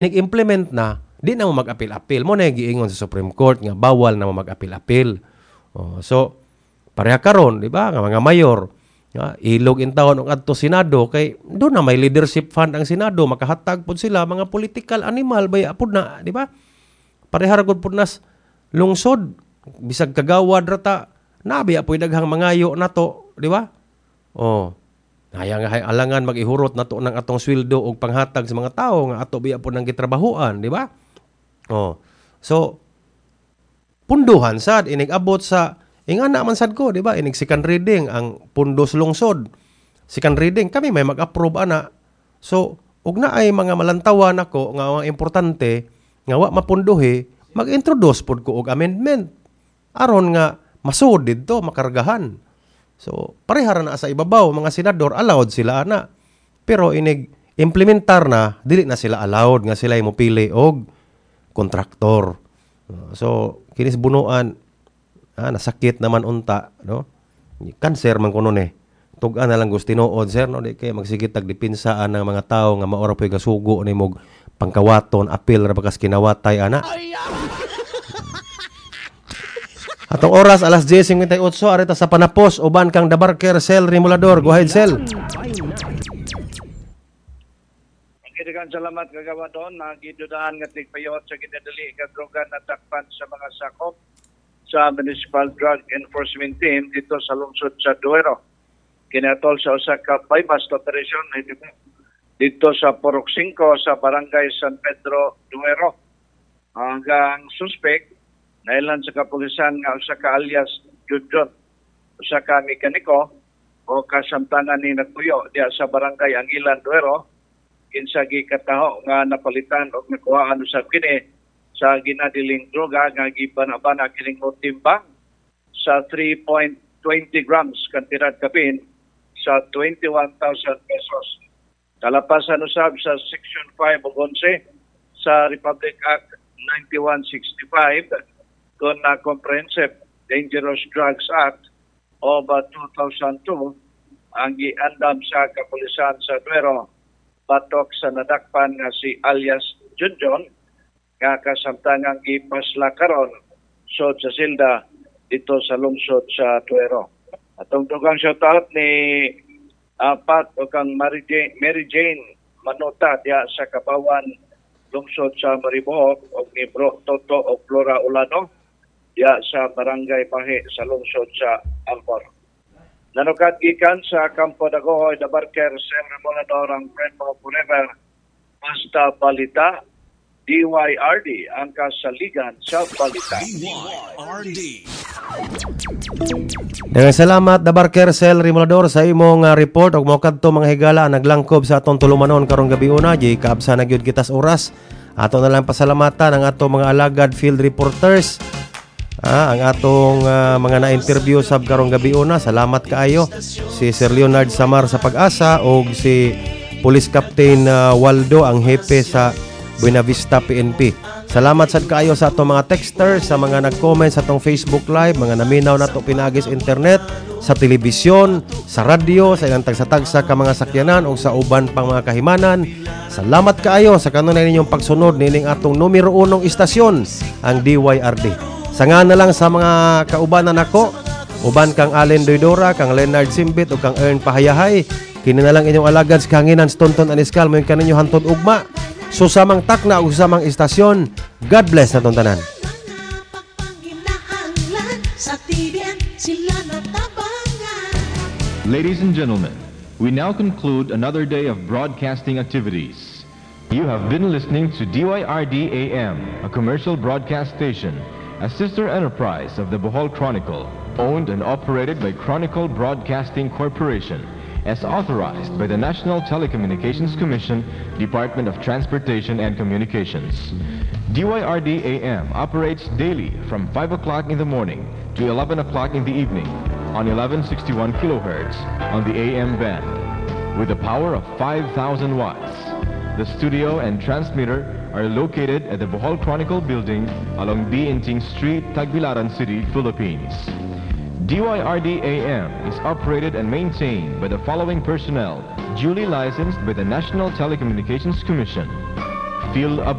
nag-implement na, di na mo mag-apil-apil. Mo na giingon sa Supreme Court nga bawal na mo mag-apil-apil. So, pareha karon, di ba? Nga mga mayor, ilog in taon ang adto Senado, kay doon na may leadership fund ang Senado, makahatag po sila, mga political animal, baya po na, di ba? Pareha ragod po nas lungsod, bisag kagawad rata, nabiya po daghang mangayo na to, di ba? Hayang alangan mag-ihurot na to ng atong sweldo o panghatag sa mga tao nga ato biya po nang gitrabahuan, di ba? So, punduhan sad, inig-abot sa, ingana man sad ko, di ba? Inig second reading, ang pundos lungsod. Second reading, kami may mag-approve, ana. So, ug na ay mga malantawan ako, nga ang importante, nga wa mapunduhi, mag-introduce pod ko og amendment. Aron nga, masud dito, makargahan. So, parehara na sa ibabaw, mga senador, allowed sila, ana. Pero inig, implementar na, dili na sila allowed, nga sila mo pili og kontraktor. So, kinis bunuan, nasakit naman unta, no? Cancer man kuno ni. Tug-an na lang gusto tinuod, sir, no? Di kaya magsigit tagdepinsaan ng mga tao nga maora po'y gasugo ni mog pangkawaton, apil, rabakas kinawatay, ana. Atong oras, alas 10:58, arita sa panapos, uban kang Dabarker, Sel Rimulador. Go ahead, Sel. Daghang salamat kagawadon, nagidudahan nga tigpayot sa ginadali nga droga na takpan sa mga sakop sa Municipal Drug Enforcement Team dito sa lungsod sa Duero. Kinatol sa usa ka bypass operation dito sa Purok 5 sa Barangay San Pedro, Duero. Hanggang suspect nailan sa kapulisan nga usa ka alias Judjon, usa ka mekaniko o kasamtangan ni nagtuyo diya sa Barangay Angilan, Duero. Kinsa gikataho nga napalitan o nakuhaan usab kini sa ginadiling droga nga gibana-bana kining timbang sa 3.20 grams kantidad kapin sa 21,000 pesos. Kalapasan usab sa Section 5 o 11 sa Republic Act 9165 kung na Comprehensive Dangerous Drugs Act of 2002 ang giandam sa kapulisan sa Duero batok sa nadakpan nga si alias Junjon nga kasamtangang ipasla karon sod sa silda dito sa lungsod sa Duero. Atong dugang shoutout ni Pat o kang Mary Jane Manota diya sa Kabawan lungsod sa Maribohok o ni Bro Toto o Flora Ulano diya sa Barangay Pahe sa lungsod sa Alcor. Nanukat gikan sa Campo Dagohoy, Dabarker, Sel Rimulador, ang friend mo forever, basta balita, DYRD, ang kasaligan sa balita. DYRD. Dengan salamat, Dabarker, Sel Rimulador, sa imong report o mo kadto mga higala naglangkob sa atong tulumanon karong gabi una, di kaabsa na gyud kitas oras. Ato na lang pasalamatan ang atong mga alagad field reporters. Ang atong mga na-interview sa karong gabi una, salamat kaayo si Sir Leonard Samar sa Pag-asa o si Police Captain Waldo, ang hepe sa Buenavista PNP. Salamat sad kaayo sa atong mga texters, sa mga nag-comment sa atong Facebook Live, mga naminaw nato pinagis internet, sa telebisyon, sa radyo, sa ilang tagsa-tagsa ka mga sakyanan o sa uban pang mga kahimanan. Salamat kaayo sa kanunay ninyong pagsunod nining atong numero 1 istasyon, ang DYRD. Sanga na lang sa mga kaubanan ako, uban kang Allen Doydora, kang Leonard Simbit o kang Ern Pahayahay. Kini na lang inyong alagad sa kanginan Stonton Aniskal, mo yung kaninyo hantod ugma. Susamang takna o susamang istasyon. God bless na tanan. Ladies and gentlemen, we now conclude another day of broadcasting activities. You have been listening to DYRD AM, a commercial broadcast station, a sister enterprise of the Bohol Chronicle, owned and operated by Chronicle Broadcasting Corporation, as authorized by the National Telecommunications Commission, Department of Transportation and Communications. DYRD AM operates daily from 5 o'clock in the morning to 11 o'clock in the evening on 1161 kilohertz on the AM band with a power of 5,000 watts. The studio and transmitter are located at the Bohol Chronicle building along Bienting Street, Tagbilaran City, Philippines. DYRD AM is operated and maintained by the following personnel, duly licensed by the National Telecommunications Commission. Field